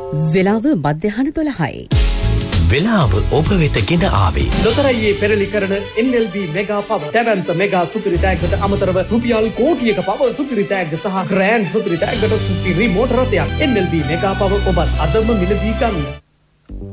වෙලාව මධ්‍යහන 12යි. වෙලාව ඔබ වෙත ගෙන ආවේ ලොතරැයියේ පෙරලි කරන NLB මෙගා පව දැවැන්ත මෙගා සුපිරි තෑග්ගට අමතරව රුපියල් කෝටියක පව සුපිරි තෑග්ග සහ ග්‍රෑන්ඩ් සුපිරි තෑග්ගට සුපිරි මෝටර රථයක් NLB මෙගා පව ඔබත් අදම මිලදී ගන්න.